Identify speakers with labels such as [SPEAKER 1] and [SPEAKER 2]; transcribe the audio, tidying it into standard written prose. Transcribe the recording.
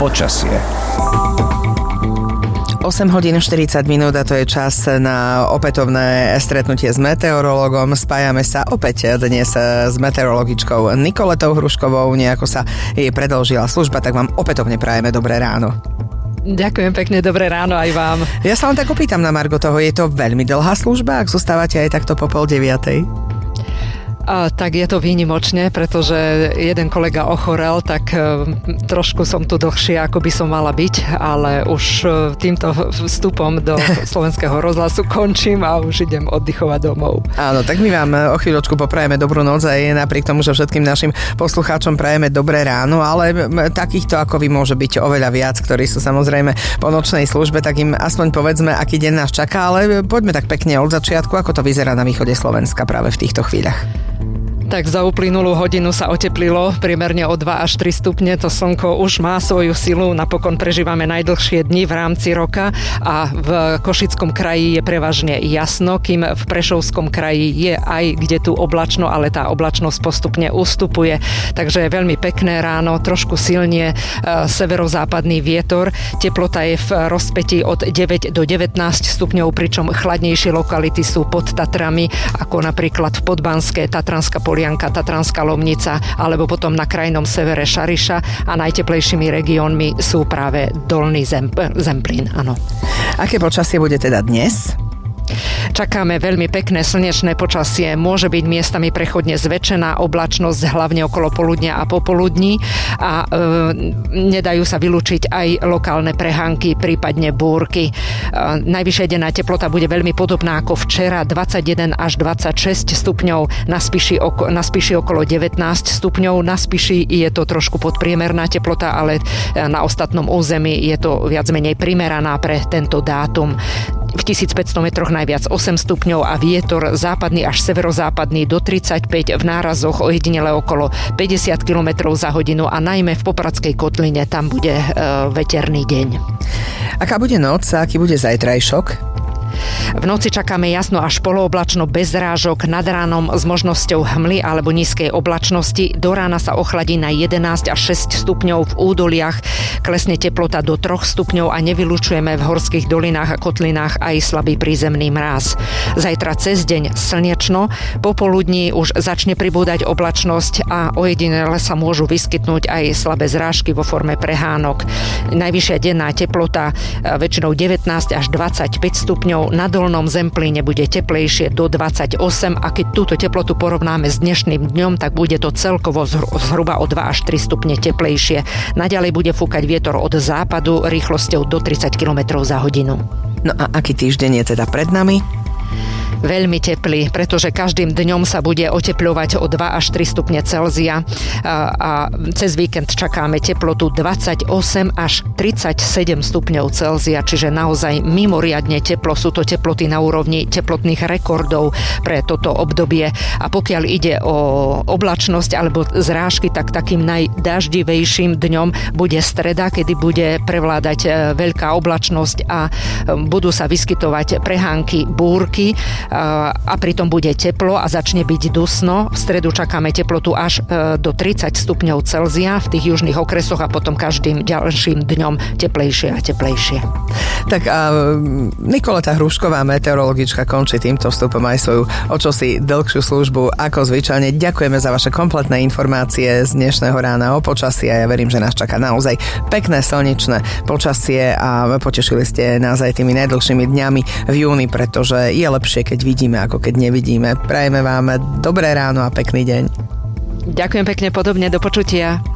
[SPEAKER 1] Počasie.
[SPEAKER 2] 8 hodín 40 minút a to je čas na opätovné stretnutie s meteorológom. Spájame sa opäť dnes s meteorologičkou Nikoletou Hruškovou. Nejako sa jej predĺžila služba, tak vám opätovne prajeme dobré ráno.
[SPEAKER 3] Ďakujem pekne, dobré ráno aj vám.
[SPEAKER 2] Ja sa len tak opýtam na margo toho, je to veľmi dlhá služba, ak zostávate aj takto po 8:30?
[SPEAKER 3] Tak je to výnimočne, pretože jeden kolega ochorel, tak trošku som tu dlhšie, ako by som mala byť, ale už týmto vstupom do Slovenského rozhlasu končím a už idem oddychovať domov.
[SPEAKER 2] Áno, tak my vám o chvíľočku poprajeme dobrú noc aj napriek tomu, že všetkým našim poslucháčom prajeme dobré ráno, ale takýchto ako vy môže byť oveľa viac, ktorí sú samozrejme po nočnej službe, tak im aspoň povedzme, aký deň nás čaká, ale poďme tak pekne od začiatku, ako to vyzerá na východe Slovenska práve v týchto chvíľach.
[SPEAKER 3] Tak za uplynulú hodinu sa oteplilo priemerne o 2 až 3 stupne. To slnko už má svoju silu. Napokon prežívame najdlhšie dni v rámci roka a v Košickom kraji je prevažne jasno, kým v Prešovskom kraji je aj kde tu oblačno, ale tá oblačnosť postupne ustupuje. Takže je veľmi pekné ráno, trošku silnie severozápadný vietor. Teplota je v rozpätí od 9 do 19 stupňov, pričom chladnejšie lokality sú pod Tatrami, ako napríklad v Podbanské, Tatranská Polianka, Tatranská Lomnica, alebo potom na krajnom severe Šariša a najteplejšími regiónmi sú práve Dolný Zemplín. Áno.
[SPEAKER 2] Aké počasie bude teda dnes?
[SPEAKER 3] Čakáme veľmi pekné slnečné počasie. Môže byť miestami prechodne zväčšená oblačnosť, hlavne okolo poludnia a popoludní a nedajú sa vylúčiť aj lokálne prehánky, prípadne búrky. Najvyššia denná teplota bude veľmi podobná ako včera, 21 až 26 stupňov, na Spiši okolo 19 stupňov, na Spiši je to trošku podpriemerná teplota, ale na ostatnom území je to viac menej primeraná pre tento dátum. V 1500 metroch najviac 8 stupňov a vietor západný až severozápadný do 35, v nárazoch ojedinele okolo 50 km za hodinu a najmä v Popradskej kotline tam bude veterný deň.
[SPEAKER 2] Aká bude noc a aký bude zajtrajšok?
[SPEAKER 3] V noci čakáme jasno až polooblačno bez zrážok, nad ránom s možnosťou hmly alebo nízkej oblačnosti. Do rána sa ochladí na 11 až 6 stupňov v údoliach, klesne teplota do 3 stupňov a nevylučujeme v horských dolinách a kotlinách aj slabý prízemný mráz. Zajtra cez deň slnečno, popoludní už začne pribúdať oblačnosť a ojedinele sa môžu vyskytnúť aj slabé zrážky vo forme prehánok. Najvyššia denná teplota väčšinou 19 až 25 stupňov, na Dolnom Zemplíne bude teplejšie do 28 a keď túto teplotu porovnáme s dnešným dňom, tak bude to celkovo zhruba o 2 až 3 stupne teplejšie. Naďalej bude fúkať vietor od západu rýchlosťou do 30 km za hodinu.
[SPEAKER 2] No a aký týždeň je teda pred nami?
[SPEAKER 3] Veľmi teplý, pretože každým dňom sa bude otepľovať o 2 až 3 stupne Celzia a cez víkend čakáme teplotu 28 až 37 stupňov Celzia, čiže naozaj mimoriadne teplo. Sú to teploty na úrovni teplotných rekordov pre toto obdobie a pokiaľ ide o oblačnosť alebo zrážky, tak takým najdaždivejším dňom bude streda, kedy bude prevládať veľká oblačnosť a budú sa vyskytovať prehánky, búrky a pritom bude teplo a začne byť dusno. V stredu čakáme teplotu až do 30 stupňov Celzia v tých južných okresoch a potom každým ďalším dňom teplejšie a teplejšie.
[SPEAKER 2] Tak a Nikoleta Hrušková, meteorologička, končí týmto vstupom aj svoju o čosi dlhšiu službu ako zvyčajne. Ďakujeme za vaše kompletné informácie z dnešného rána o počasí a ja verím, že nás čaká naozaj pekné slnečné počasie a potešili ste nás aj tými najdlhšími dňami v júni, pretože je lepšie, keď vidíme, ako keď nevidíme. Prajeme vám dobré ráno a pekný deň.
[SPEAKER 3] Ďakujem pekne, podobne, do počutia.